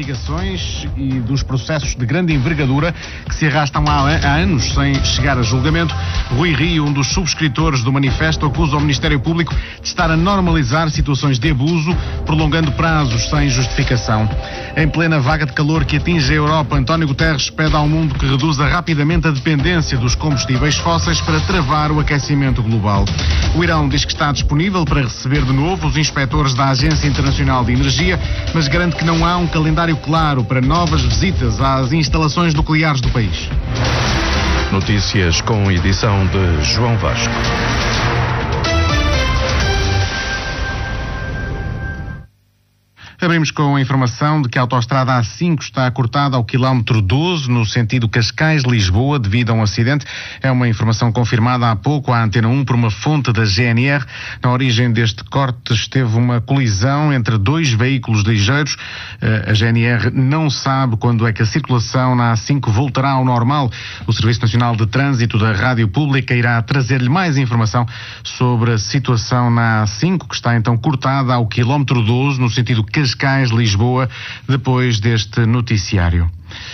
investigações e dos processos de grande envergadura que se arrastam há anos sem chegar a julgamento. Rui Rio, um dos subscritores do manifesto, acusa o Ministério Público de estar a normalizar situações de abuso, prolongando prazos sem justificação. Em plena vaga de calor que atinge a Europa, António Guterres pede ao mundo que reduza rapidamente a dependência dos combustíveis fósseis para travar o aquecimento global. O Irão diz que está disponível para receber de novo os inspectores da Agência Internacional de Energia, mas garante que não há um calendário claro para novas visitas às instalações nucleares do país. Notícias com edição de João Vasco. Abrimos com a informação de que a autoestrada A5 está cortada ao quilómetro 12, no sentido Cascais-Lisboa, devido a um acidente. É uma informação confirmada há pouco à Antena 1 por uma fonte da GNR. Na origem deste corte esteve uma colisão entre dois veículos ligeiros. A GNR não sabe quando é que a circulação na A5 voltará ao normal. O Serviço Nacional de Trânsito da Rádio Pública irá trazer-lhe mais informação sobre a situação na A5, que está então cortada ao quilómetro 12, no sentido Cascais-Lisboa, depois deste noticiário.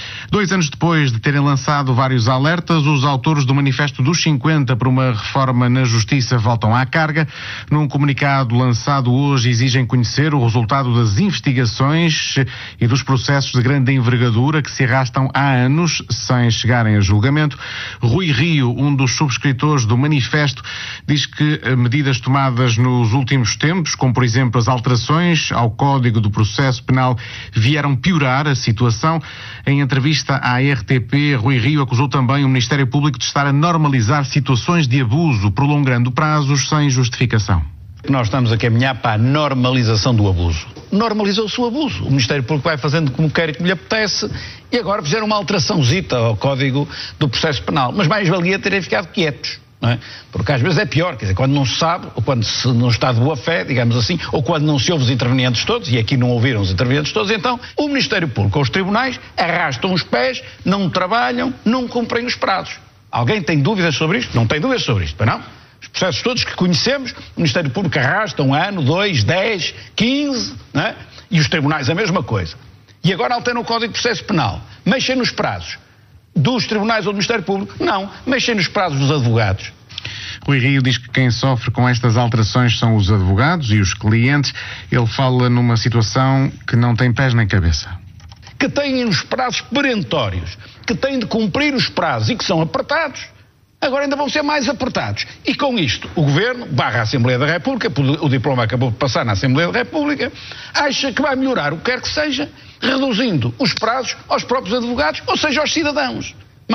2 anos depois de terem lançado vários alertas, os autores do Manifesto dos 50 por uma reforma na Justiça voltam à carga. Num comunicado lançado hoje, exigem conhecer o resultado das investigações e dos processos de grande envergadura que se arrastam há anos sem chegarem a julgamento. Rui Rio, um dos subscritores do Manifesto, diz que medidas tomadas nos últimos tempos, como por exemplo as alterações ao Código do Processo Penal, vieram piorar a situação. Em entrevista à RTP, Rui Rio acusou também o Ministério Público de estar a normalizar situações de abuso, prolongando prazos sem justificação. Nós estamos a caminhar para a normalização do abuso. Normalizou-se o abuso. O Ministério Público vai fazendo como quer e como lhe apetece e agora fizeram uma alteraçãozita ao Código do Processo Penal. Mas mais valia terem ficado quietos. Não é? Porque às vezes é pior, quer dizer, quando não se sabe, ou quando se não está de boa fé, digamos assim, ou quando não se ouve os intervenientes todos, e aqui não ouviram os intervenientes todos, então o Ministério Público ou os tribunais arrastam os pés, não trabalham, não cumprem os prazos. Alguém tem dúvidas sobre isto? Não tem dúvidas sobre isto, não? Os processos todos que conhecemos, o Ministério Público arrasta 1 ano, 2, 10, 15, não é? E os tribunais a mesma coisa. E agora alteram o Código de Processo Penal, mexem nos prazos dos tribunais ou do Ministério Público? Não, mexem nos prazos dos advogados. Rui Rio diz que quem sofre com estas alterações são os advogados e os clientes. Ele fala numa situação que não tem pés nem cabeça. Que têm os prazos perentórios, que têm de cumprir os prazos e que são apertados, agora ainda vão ser mais apertados. E com isto, o Governo, barra a Assembleia da República, o diploma acabou de passar na Assembleia da República, acha que vai melhorar o que quer que seja, reduzindo os prazos aos próprios advogados, ou seja, aos cidadãos.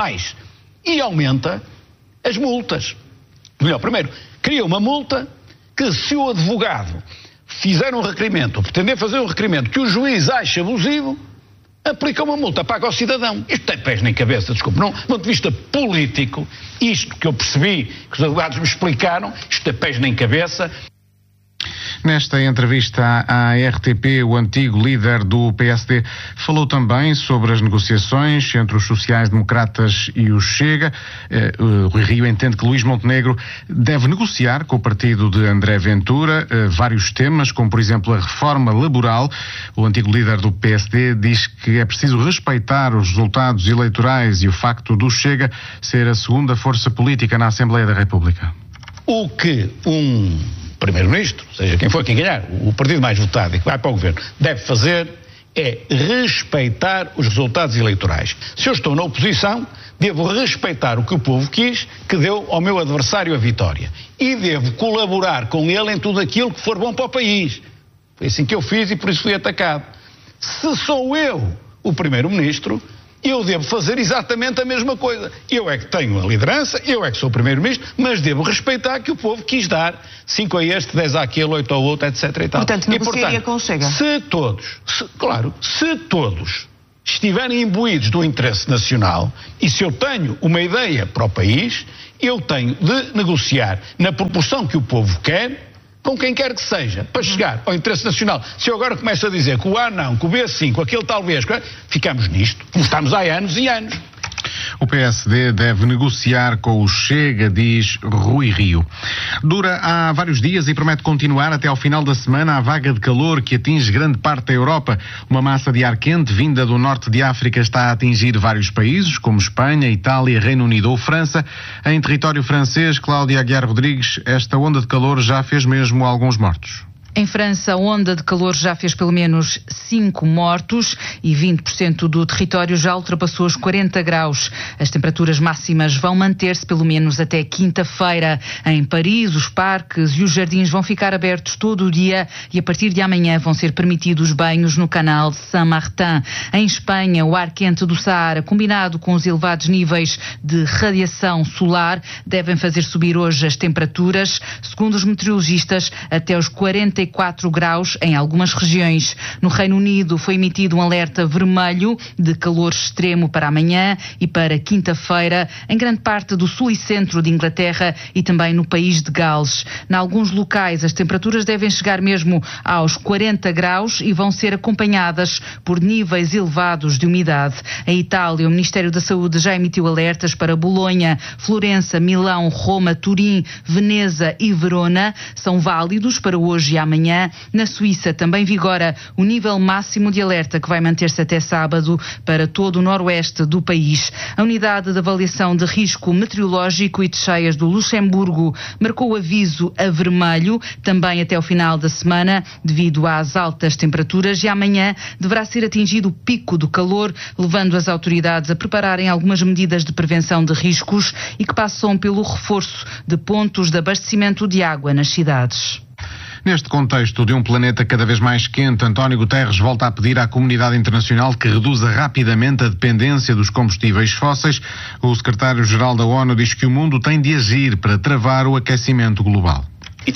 E aumenta as multas. Melhor, primeiro, cria uma multa que, se o advogado fizer um requerimento, ou pretender fazer um requerimento que o juiz acha abusivo, aplica uma multa, paga ao cidadão. Isto tem pés nem cabeça, desculpe. Não, do ponto de vista político, isto que eu percebi, que os advogados me explicaram, isto tem pés nem cabeça. Nesta entrevista à RTP, o antigo líder do PSD falou também sobre as negociações entre os sociais-democratas e o Chega. Rui Rio entende que Luís Montenegro deve negociar com o partido de André Ventura vários temas, como por exemplo a reforma laboral. O antigo líder do PSD diz que é preciso respeitar os resultados eleitorais e o facto do Chega ser a segunda força política na Assembleia da República. O que Primeiro-Ministro, seja quem for quem ganhar, o partido mais votado e que vai para o Governo, deve fazer é respeitar os resultados eleitorais. Se eu estou na oposição, devo respeitar o que o povo quis, que deu ao meu adversário a vitória. E devo colaborar com ele em tudo aquilo que for bom para o país. Foi assim que eu fiz e por isso fui atacado. Se sou eu o Primeiro-Ministro, eu devo fazer exatamente a mesma coisa. Eu é que tenho a liderança, eu é que sou o Primeiro-Ministro, mas devo respeitar que o povo quis dar 5 a este, 10 àquele, 8 ao outro, etc. e tal. Portanto, negociaria com o Chega. Se todos estiverem imbuídos do interesse nacional e se eu tenho uma ideia para o país, eu tenho de negociar na proporção que o povo quer, com quem quer que seja, para chegar ao interesse nacional. Se eu agora começo a dizer que o A não, que o B sim, que aquele talvez, ficamos nisto, como estamos há anos e anos. O PSD deve negociar com o Chega, diz Rui Rio. Dura há vários dias e promete continuar até ao final da semana a vaga de calor que atinge grande parte da Europa. Uma massa de ar quente vinda do norte de África está a atingir vários países, como Espanha, Itália, Reino Unido ou França. Em território francês, Cláudia Aguiar Rodrigues, esta onda de calor já fez mesmo alguns mortos. Em França, a onda de calor já fez pelo menos 5 mortos e 20% do território já ultrapassou os 40 graus. As temperaturas máximas vão manter-se pelo menos até quinta-feira. Em Paris, os parques e os jardins vão ficar abertos todo o dia e a partir de amanhã vão ser permitidos banhos no canal de Saint-Martin. Em Espanha, o ar quente do Saara, combinado com os elevados níveis de radiação solar, devem fazer subir hoje as temperaturas, segundo os meteorologistas, até os 44 graus em algumas regiões. No Reino Unido foi emitido um alerta vermelho de calor extremo para amanhã e para quinta-feira em grande parte do sul e centro de Inglaterra e também no país de Gales. Em alguns locais as temperaturas devem chegar mesmo aos 40 graus e vão ser acompanhadas por níveis elevados de umidade. Em Itália, o Ministério da Saúde já emitiu alertas para Bolonha, Florença, Milão, Roma, Turim, Veneza e Verona. São válidos para hoje e amanhã. Na Suíça também vigora o nível máximo de alerta que vai manter-se até sábado para todo o noroeste do país. A unidade de avaliação de risco meteorológico e de cheias do Luxemburgo marcou o aviso a vermelho também até o final da semana devido às altas temperaturas e amanhã deverá ser atingido o pico do calor, levando as autoridades a prepararem algumas medidas de prevenção de riscos e que passam pelo reforço de pontos de abastecimento de água nas cidades. Neste contexto de um planeta cada vez mais quente, António Guterres volta a pedir à comunidade internacional que reduza rapidamente a dependência dos combustíveis fósseis. O secretário-geral da ONU diz que o mundo tem de agir para travar o aquecimento global.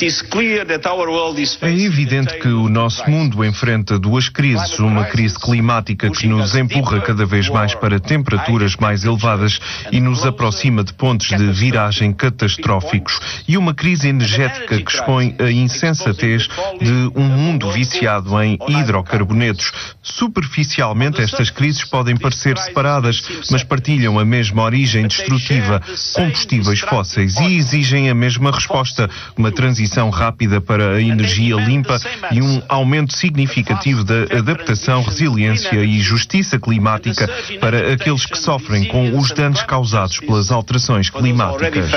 É evidente que o nosso mundo enfrenta duas crises, uma crise climática que nos empurra cada vez mais para temperaturas mais elevadas e nos aproxima de pontos de viragem catastróficos, e uma crise energética que expõe a insensatez de um mundo viciado em hidrocarbonetos. Superficialmente, estas crises podem parecer separadas, mas partilham a mesma origem destrutiva, combustíveis fósseis, e exigem a mesma resposta, uma transição rápida para a energia limpa e um aumento significativo da adaptação, resiliência e justiça climática para aqueles que sofrem com os danos causados pelas alterações climáticas.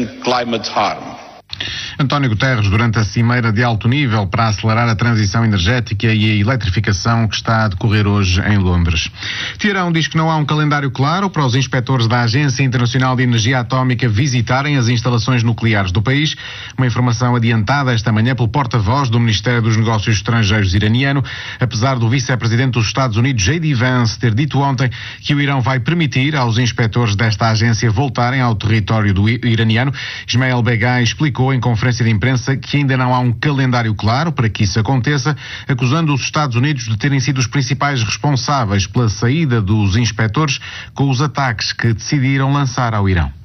António Guterres, durante a cimeira de alto nível para acelerar a transição energética e a eletrificação que está a decorrer hoje em Londres. Teherão diz que não há um calendário claro para os inspectores da Agência Internacional de Energia Atómica visitarem as instalações nucleares do país. Uma informação adiantada esta manhã pelo porta-voz do Ministério dos Negócios Estrangeiros iraniano, apesar do vice-presidente dos Estados Unidos, J.D. Vance, ter dito ontem que o Irão vai permitir aos inspectores desta agência voltarem ao território do iraniano. Ismael Begai explicou em conferência de imprensa que ainda não há um calendário claro para que isso aconteça, acusando os Estados Unidos de terem sido os principais responsáveis pela saída dos inspectores com os ataques que decidiram lançar ao Irão.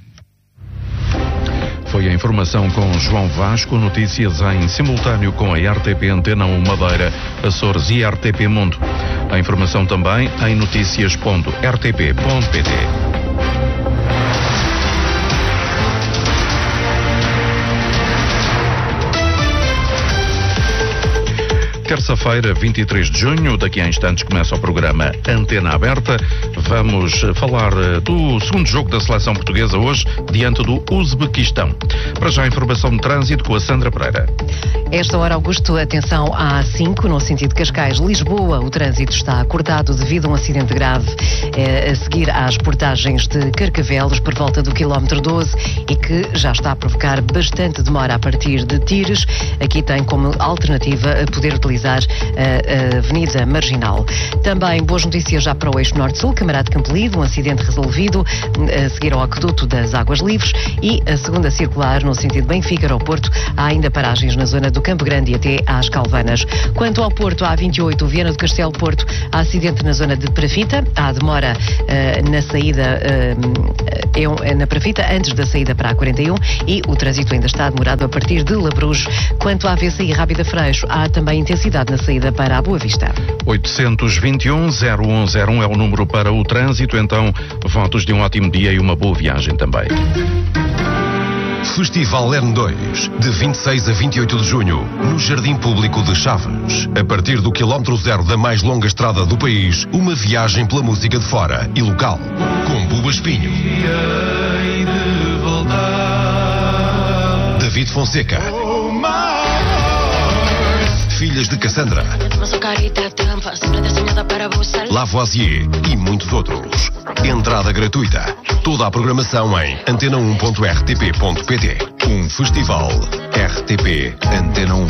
Foi a informação com João Vasco, notícias em simultâneo com a RTP Antena 1 Madeira, Açores e RTP Mundo. A informação também em noticias.rtp.pt. Terça-feira, 23 de junho, daqui a instantes começa o programa Antena Aberta. Vamos falar do segundo jogo da seleção portuguesa hoje, diante do Uzbequistão. Para já, a informação de trânsito com a Sandra Pereira. Esta hora, Augusto, atenção à A5, no sentido Cascais-Lisboa. O trânsito está acordado devido a um acidente grave a seguir às portagens de Carcavelos, por volta do quilómetro 12, e que já está a provocar bastante demora a partir de Tires. Aqui tem como alternativa a poder utilizar a Avenida Marginal. Também boas notícias já para o eixo Norte-Sul, Camarado Campelido, um acidente resolvido a seguir ao aqueduto das Águas Livres, e a segunda circular no sentido Benfica-Aeroporto. Há ainda paragens na zona do Campo Grande e até às Calvanas. Quanto ao Porto, a A28, Viana do Castelo Porto, há acidente na zona de Perafita, há demora na saída na Perafita, antes da saída para a A41, e o trânsito ainda está demorado a partir de Labrujo. Quanto à VCI Rábida Freixo, há também intensidade velocidade na saída para a Boa Vista. 821-0101 é o número para o trânsito, então votos de um ótimo dia e uma boa viagem também. Festival N2, de 26 a 28 de junho, no Jardim Público de Chaves. A partir do quilómetro zero da mais longa estrada do país, uma viagem pela música de fora e local, com Buba Espinho, David Fonseca, Filhas de Cassandra, Lavoisier e muitos outros. Entrada gratuita. Toda a programação em antena1.rtp.pt. Um festival RTP Antena 1.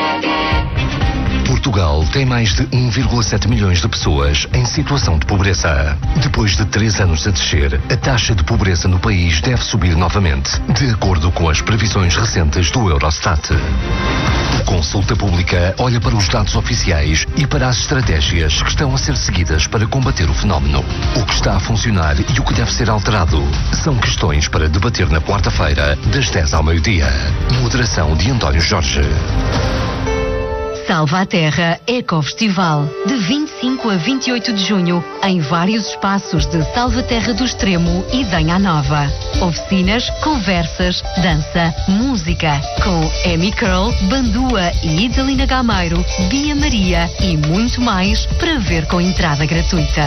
Portugal tem mais de 1,7 milhões de pessoas em situação de pobreza. Depois de 3 anos a descer, a taxa de pobreza no país deve subir novamente, de acordo com as previsões recentes do Eurostat. O Consulta Pública olha para os dados oficiais e para as estratégias que estão a ser seguidas para combater o fenómeno. O que está a funcionar e o que deve ser alterado são questões para debater na quarta-feira, das 10 ao meio-dia. Moderação de António Jorge. Salva a Terra Ecofestival, de 25 a 28 de junho, em vários espaços de Salva Terra do Extremo e Danha Nova. Oficinas, conversas, dança, música, com Amy Curl, Bandua e Idalina Gameiro, Bia Maria e muito mais, para ver com entrada gratuita.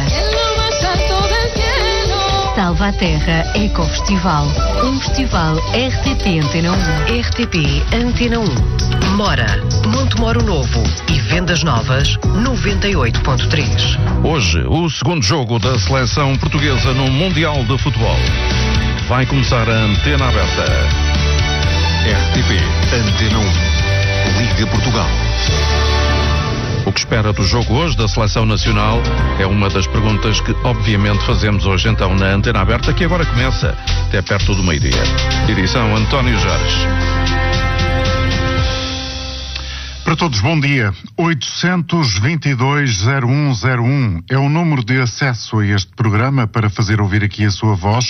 Salva a Terra Ecofestival, um festival RTP Antena 1. RTP Antena 1. Mora, Montemoro Novo e Vendas Novas 98.3. Hoje, o segundo jogo da seleção portuguesa no Mundial de Futebol. Vai começar a antena aberta. RTP Antena 1. Liga Portugal. O que espera do jogo hoje da Seleção Nacional é uma das perguntas que obviamente fazemos hoje então na antena aberta, que agora começa até perto do meio-dia. Edição António Jorge. Para todos, bom dia. 822-0101 é o número de acesso a este programa para fazer ouvir aqui a sua voz.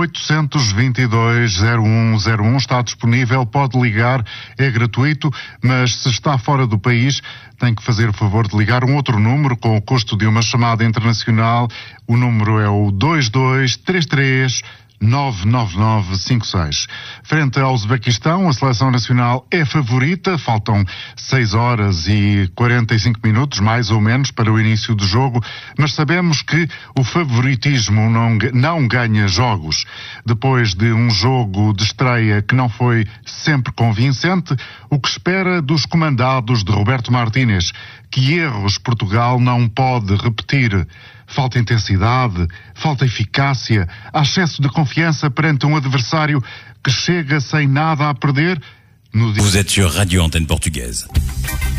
822-0101 está disponível, pode ligar, é gratuito, mas se está fora do país tem que fazer o favor de ligar um outro número com o custo de uma chamada internacional. O número é o 2233 99956. Frente ao Uzbequistão, a seleção nacional é favorita. Faltam 6 horas e 45 minutos, mais ou menos, para o início do jogo, mas sabemos que o favoritismo não ganha jogos. Depois de um jogo de estreia que não foi sempre convincente, o que espera dos comandados de Roberto Martínez? Que erros Portugal não pode repetir? Falta intensidade, falta eficácia, há excesso de confiança perante um adversário que chega sem nada a perder. Vous êtes sur Radio Antenne Portugaise.